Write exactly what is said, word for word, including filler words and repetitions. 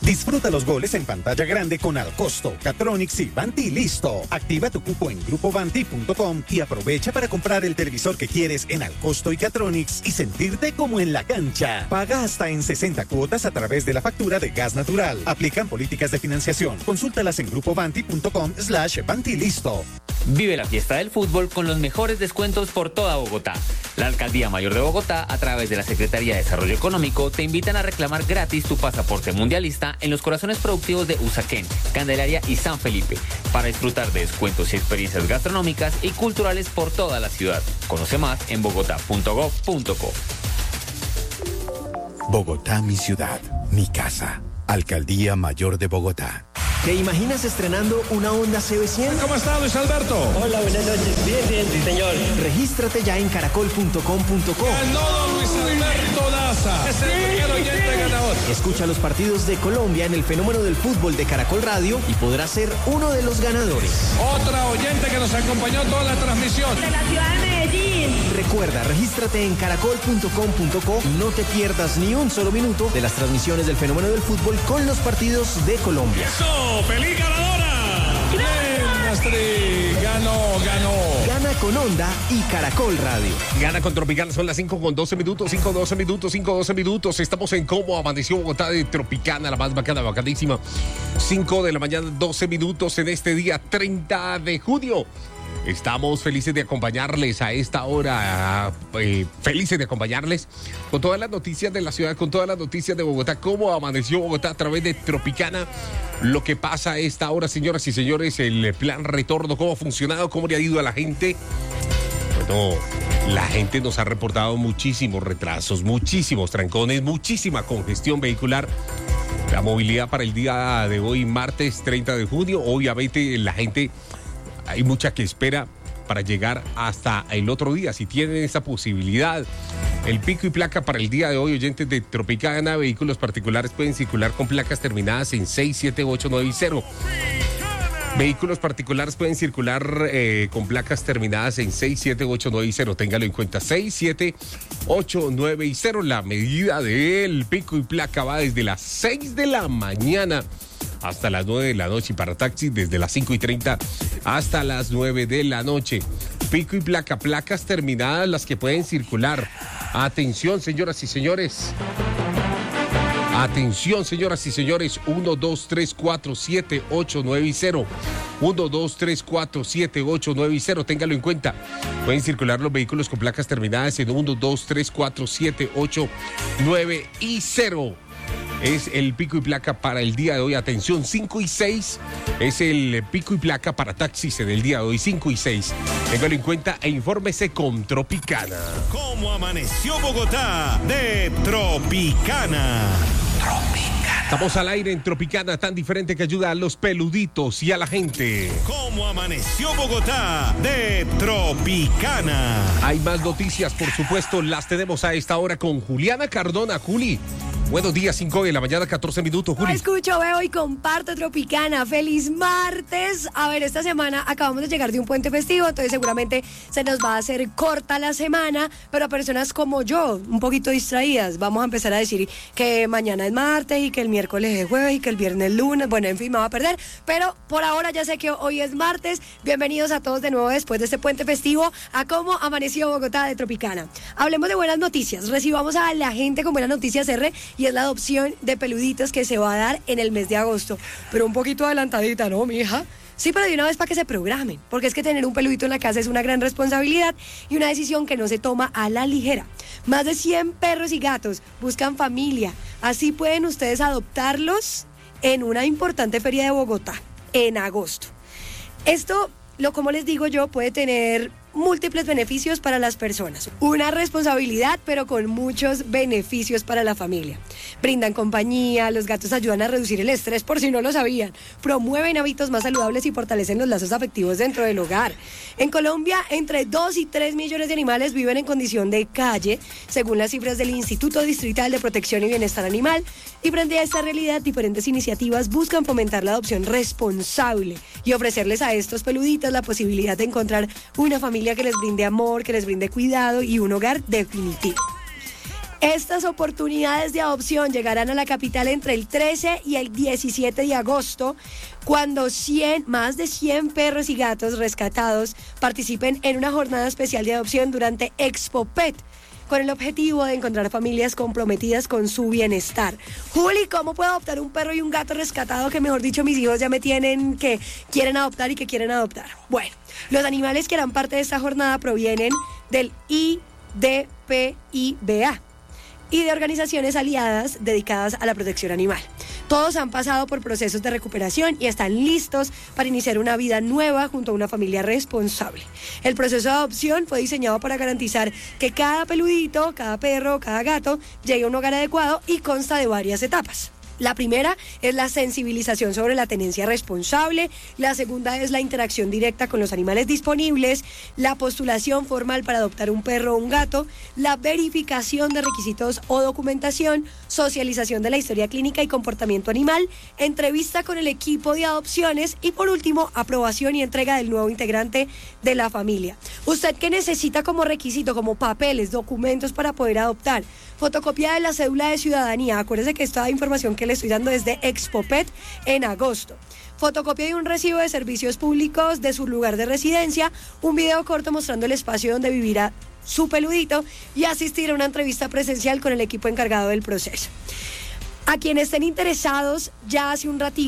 Disfruta los goles en pantalla grande con Alcosto, Catronics y Vanti Listo. Activa tu cupo en grupo vanti punto com y aprovecha para comprar el televisor que quieres en Alcosto y Catronics y sentirte como en la cancha. Paga hasta en sesenta cuotas a través de la factura de gas natural. Aplican políticas de financiación. Consúltalas en grupo vanti punto com slash Vanti Listo. Vive la fiesta del fútbol con los mejores descuentos por toda Bogotá. La Alcaldía Mayor de Bogotá, a través de la Secretaría de Desarrollo Económico, te invitan a reclamar gratis tu pasaporte mundialista en los corazones productivos de Usaquén, Candelaria y San Felipe, para disfrutar de descuentos y experiencias gastronómicas y culturales por toda la ciudad. Conoce más en bogotá punto gov punto co. Bogotá, mi ciudad, mi casa. Alcaldía Mayor de Bogotá. ¿Te imaginas estrenando una Honda C B cien? ¿Cómo está, Luis Alberto? Hola, buenas noches. Bien, bien, sí, señor. Regístrate ya en caracol punto com punto co. Ganó don Luis Alberto Daza. Es el primer oyente ganador. Escucha los partidos de Colombia en el fenómeno del fútbol de Caracol Radio y podrás ser uno de los ganadores. Otra oyente que nos acompañó toda la transmisión. De la ciudad de Medellín. Recuerda, regístrate en caracol punto com punto co y no te pierdas ni un solo minuto de las transmisiones del fenómeno del fútbol con los partidos de Colombia. ¡Eso! ¡Feliz ganadora! ¡Bien, Astrid! ¡Ganó, ganó! Gana con Honda y Caracol Radio. Gana con Tropicana, son las cinco con doce minutos, cinco doce minutos, cinco doce minutos. Estamos en Cómo Amaneció Bogotá de Tropicana, la más bacana, bacanísima. cinco de la mañana, doce minutos en este día treinta de junio. Estamos felices de acompañarles a esta hora, eh, felices de acompañarles con todas las noticias de la ciudad, con todas las noticias de Bogotá, cómo amaneció Bogotá a través de Tropicana, lo que pasa a esta hora, señoras y señores, el plan retorno, cómo ha funcionado, cómo le ha ido a la gente. Bueno, la gente nos ha reportado muchísimos retrasos, muchísimos trancones, muchísima congestión vehicular. La movilidad para el día de hoy, martes treinta de junio, obviamente la gente... Hay mucha que espera para llegar hasta el otro día, si tienen esa posibilidad. El pico y placa para el día de hoy, oyentes de Tropicana, vehículos particulares pueden circular con placas terminadas en seis, siete, ocho, nueve y cero. Vehículos particulares pueden circular eh, con placas terminadas en seis, siete, ocho, nueve y cero. Téngalo en cuenta, seis, siete, ocho, nueve y cero. La medida del pico y placa va desde las seis de la mañana hasta las nueve de la noche, y para taxis desde las cinco y treinta hasta las nueve de la noche. Pico y placa, placas terminadas las que pueden circular. Atención, señoras y señores. Atención, señoras y señores. uno, dos, tres, cuatro, siete, ocho, nueve y cero. uno, dos, tres, cuatro, siete, ocho, nueve y cero. Téngalo en cuenta. Pueden circular los vehículos con placas terminadas en uno, dos, tres, cuatro, siete, ocho, nueve y cero. Es el pico y placa para el día de hoy. Atención, cinco y seis es el pico y placa para taxis en el día de hoy, cinco y seis. Téngalo en cuenta e infórmese con Tropicana. ¿Cómo amaneció Bogotá de Tropicana? Tropicana. Estamos al aire en Tropicana, tan diferente que ayuda a los peluditos y a la gente. ¿Cómo amaneció Bogotá de Tropicana? Hay más noticias, por supuesto, las tenemos a esta hora con Juliana Cardona. Juli, buenos días, cinco de la mañana, catorce minutos, Juli. No escucho, veo y comparto Tropicana. ¡Feliz martes! A ver, esta semana acabamos de llegar de un puente festivo, entonces seguramente se nos va a hacer corta la semana, pero a personas como yo, un poquito distraídas, vamos a empezar a decir que mañana es martes y que el miércoles es jueves y que el viernes es lunes. Bueno, en fin, me va a perder, pero por ahora ya sé que hoy es martes. Bienvenidos a todos de nuevo después de este puente festivo a Cómo Amaneció Bogotá de Tropicana. Hablemos de buenas noticias. Recibamos a la gente con buenas noticias, R, y es la adopción de peluditos que se va a dar en el mes de agosto. Pero un poquito adelantadita, ¿no, mija? Sí, pero de una vez para que se programen, porque es que tener un peludito en la casa es una gran responsabilidad y una decisión que no se toma a la ligera. Más de cien perros y gatos buscan familia, así pueden ustedes adoptarlos en una importante feria de Bogotá, en agosto. Esto, lo como les digo yo, puede tener múltiples beneficios para las personas. Una responsabilidad, pero con muchos beneficios para la familia. Brindan compañía, los gatos ayudan a reducir el estrés, por si no lo sabían. Promueven hábitos más saludables y fortalecen los lazos afectivos dentro del hogar. En Colombia, entre dos y tres millones de animales viven en condición de calle, según las cifras del Instituto Distrital de Protección y Bienestar Animal. Y frente a esta realidad, diferentes iniciativas buscan fomentar la adopción responsable y ofrecerles a estos peluditos la posibilidad de encontrar una familia que les brinde amor, que les brinde cuidado y un hogar definitivo. Estas oportunidades de adopción llegarán a la capital entre el trece y el diecisiete de agosto, cuando cien, más de cien perros y gatos rescatados participen en una jornada especial de adopción durante Expo Pet, con el objetivo de encontrar familias comprometidas con su bienestar. Juli, ¿cómo puedo adoptar un perro y un gato rescatado que, mejor dicho, mis hijos ya me tienen que quieren adoptar y que quieren adoptar? Bueno, los animales que harán parte de esta jornada provienen del I D P I B A y de organizaciones aliadas dedicadas a la protección animal. Todos han pasado por procesos de recuperación y están listos para iniciar una vida nueva junto a una familia responsable. El proceso de adopción fue diseñado para garantizar que cada peludito, cada perro, cada gato llegue a un hogar adecuado y consta de varias etapas. La primera es la sensibilización sobre la tenencia responsable, la segunda es la interacción directa con los animales disponibles, la postulación formal para adoptar un perro o un gato, la verificación de requisitos o documentación, socialización de la historia clínica y comportamiento animal, entrevista con el equipo de adopciones y, por último, aprobación y entrega del nuevo integrante de la familia. ¿Usted qué necesita como requisito, como papeles, documentos para poder adoptar? Fotocopia de la cédula de ciudadanía. Acuérdese que esta información que le estoy dando es de Expo Pet en agosto. Fotocopia de un recibo de servicios públicos de su lugar de residencia, un video corto mostrando el espacio donde vivirá su peludito y asistir a una entrevista presencial con el equipo encargado del proceso. A quienes estén interesados, ya hace un ratito